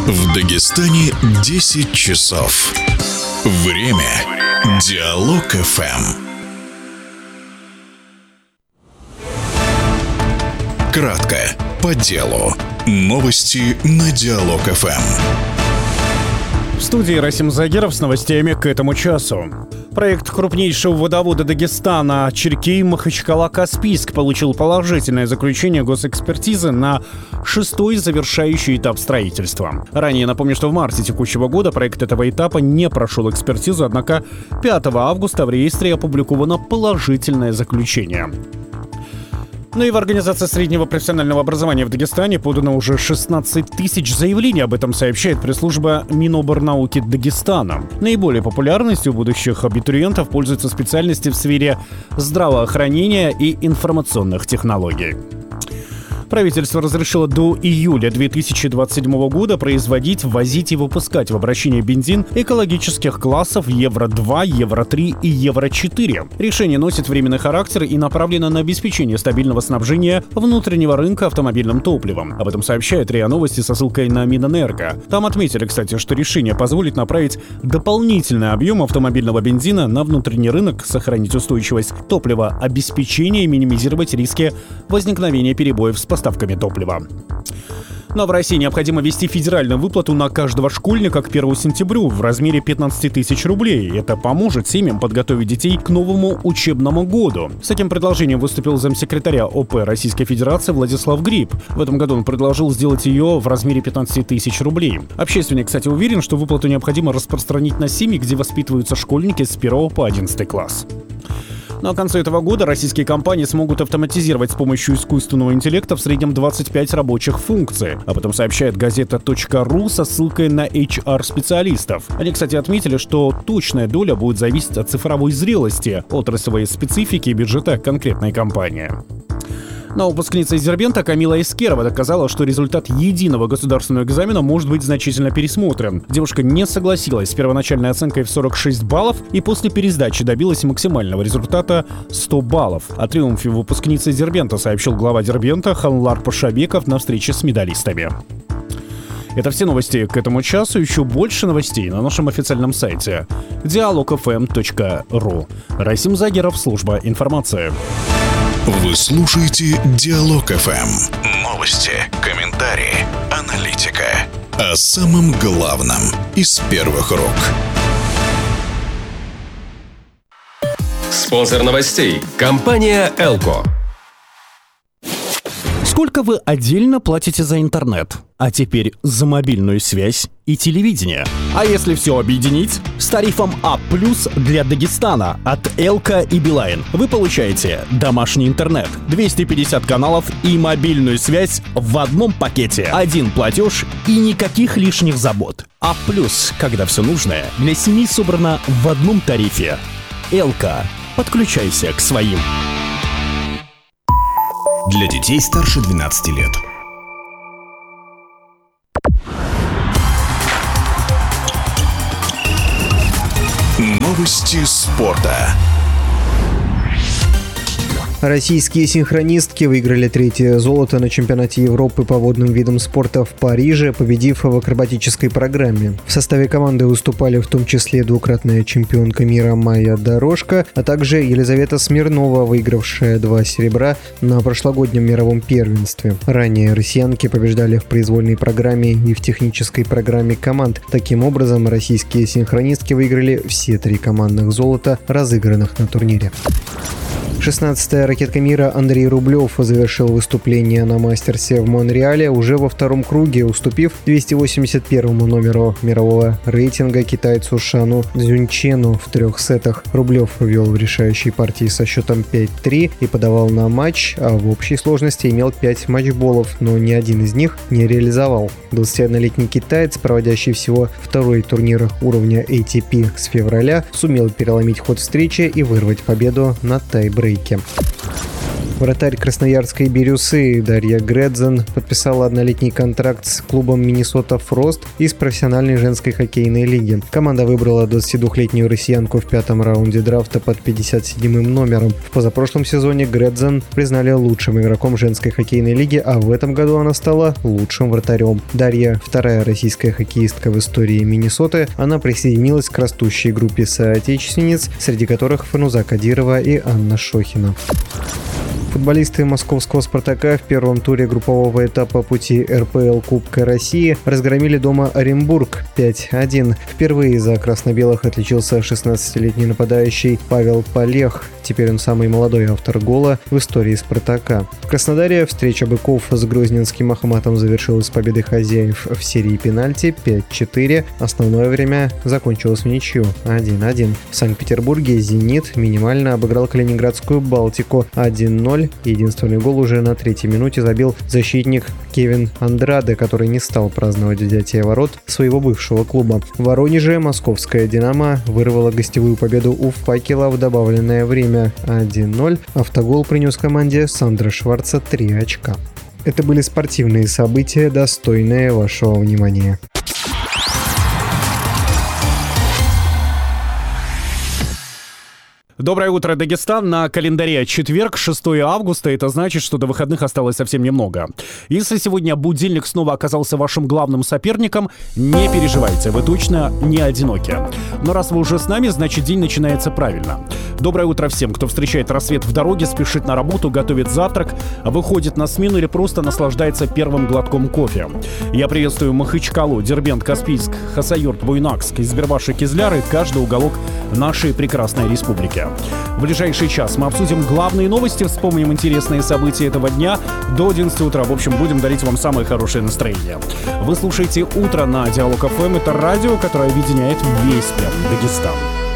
В Дагестане 10 часов. Время. Диалог ФМ. Кратко, по делу. Новости на Диалог ФМ. В студии Расим Загиров с новостями к этому часу. Проект крупнейшего водовода Дагестана Черкей-Махачкала-Каспийск получил положительное заключение госэкспертизы на 6-й завершающий этап строительства. Ранее напомню, что в марте текущего года проект этого этапа не прошел экспертизу, однако 5 августа в реестре опубликовано положительное заключение. Ну и в Организации среднего профессионального образования в Дагестане подано уже 16 тысяч заявлений. Об этом сообщает пресс-служба Миноборнауки Дагестана. Наиболее популярностью у будущих абитуриентов пользуются специальности в сфере здравоохранения и информационных технологий. Правительство разрешило до июля 2027 года производить, ввозить и выпускать в обращение бензин экологических классов Евро-2, Евро-3 и Евро-4. Решение носит временный характер и направлено на обеспечение стабильного снабжения внутреннего рынка автомобильным топливом. Об этом сообщает РИА Новости со ссылкой на Минэнерго. Там отметили, кстати, что решение позволит направить дополнительный объем автомобильного бензина на внутренний рынок, сохранить устойчивость топливообеспечения и минимизировать риски возникновения перебоев с поставками топлива. Но в России необходимо ввести федеральную выплату на каждого школьника к 1 сентября в размере 15 тысяч рублей. Это поможет семьям подготовить детей к новому учебному году. С этим предложением выступил замсекретаря ОП Российской Федерации Владислав Гриб. В этом году он предложил сделать ее в размере 15 тысяч рублей. Общественник, кстати, уверен, что выплату необходимо распространить на семьи, где воспитываются школьники с 1 по 11 класс. Но к концу этого года российские компании смогут автоматизировать с помощью искусственного интеллекта в среднем 25 рабочих функций. Об этом сообщает газета.ру со ссылкой на HR-специалистов. Они, кстати, отметили, что точная доля будет зависеть от цифровой зрелости, отраслевой специфики и бюджета конкретной компании. Но выпускница из Дербента Камила Искерова доказала, что результат единого государственного экзамена может быть значительно пересмотрен. Девушка не согласилась с первоначальной оценкой в 46 баллов и после пересдачи добилась максимального результата 100 баллов. О триумфе выпускницы из Дербента сообщил глава Дербента Ханлар Пашабеков на встрече с медалистами. Это все новости к этому часу. Еще больше новостей на нашем официальном сайте dialogfm.ru. Расим Загиров, служба информации. Вы слушаете Диалог ФМ. Новости, комментарии, аналитика. О самом главном из первых рук. Спонсор новостей – компания «Элко». Сколько вы отдельно платите за интернет? А теперь за мобильную связь и телевидение. А если все объединить? С тарифом А+ для Дагестана от Элко и Билайн вы получаете домашний интернет, 250 каналов и мобильную связь в одном пакете. Один платеж и никаких лишних забот. А+, когда все нужное для семьи собрано в одном тарифе. Элко. Подключайся к своим. Для детей старше 12 лет. Новости спорта. Российские синхронистки выиграли 3-е золото на чемпионате Европы по водным видам спорта в Париже, победив в акробатической программе. В составе команды выступали в том числе двукратная чемпионка мира Майя Дорожко, а также Елизавета Смирнова, выигравшая 2 серебра на прошлогоднем мировом первенстве. Ранее россиянки побеждали в произвольной программе и в технической программе команд. Таким образом, российские синхронистки выиграли все 3 командных золота, разыгранных на турнире. 16-я ракетка мира Андрей Рублев завершил выступление на мастерсе в Монреале уже во втором круге, уступив 281-му номеру мирового рейтинга китайцу Шану Цзюньчену в 3 сетах. Рублев вел в решающей партии со счетом 5-3 и подавал на матч, а в общей сложности имел 5 матчболов, но ни один из них не реализовал. 21-летний китаец, проводящий всего 2-й турнир уровня ATP с февраля, сумел переломить ход встречи и вырвать победу на тайбрейке. Вратарь красноярской «Бирюсы» Дарья Гредзен подписала однолетний контракт с клубом «Миннесота Фрост» из профессиональной женской хоккейной лиги. Команда выбрала 22-летнюю россиянку в 5-м раунде драфта под 57-м номером. В позапрошлом сезоне Гредзен признали лучшим игроком женской хоккейной лиги, а в этом году она стала лучшим вратарем. Дарья – вторая российская хоккеистка в истории Миннесоты. Она присоединилась к растущей группе соотечественниц, среди которых Фануза Кадирова и Анна Шохина. Футболисты московского «Спартака» в первом туре группового этапа пути РПЛ Кубка России разгромили дома Оренбург 5-1. Впервые за красно-белых отличился 16-летний нападающий Павел Полех. Теперь он самый молодой автор гола в истории «Спартака». В Краснодаре встреча быков с грозненским Ахматом завершилась победой хозяев в серии пенальти 5-4. Основное время закончилось в ничью 1-1. В Санкт-Петербурге «Зенит» минимально обыграл калининградскую «Балтику» 1-0. Единственный гол уже на 3-й минуте забил защитник Кевин Андраде, который не стал праздновать взятие ворот своего бывшего клуба. В Воронеже московская «Динамо» вырвала гостевую победу у «Факела» в добавленное время 1-0. Автогол принес команде Сандра Шварца 3 очка. Это были спортивные события, достойные вашего внимания. Доброе утро, Дагестан. На календаре четверг, 6 августа. Это значит, что до выходных осталось совсем немного. Если сегодня будильник снова оказался вашим главным соперником, не переживайте, вы точно не одиноки. Но раз вы уже с нами, значит день начинается правильно. Доброе утро всем, кто встречает рассвет в дороге, спешит на работу, готовит завтрак, выходит на смену или просто наслаждается первым глотком кофе. Я приветствую Махачкалу, Дербент, Каспийск, Хасавюрт, Буйнакск, Избербаш и Кизляр и каждый уголок нашей прекрасной республики. В ближайший час мы обсудим главные новости, вспомним интересные события этого дня. До 11 утра, в общем, будем дарить вам самое хорошее настроение. Вы слушаете «Утро» на Диалог ФМ. Это радио, которое объединяет весь прям Дагестан.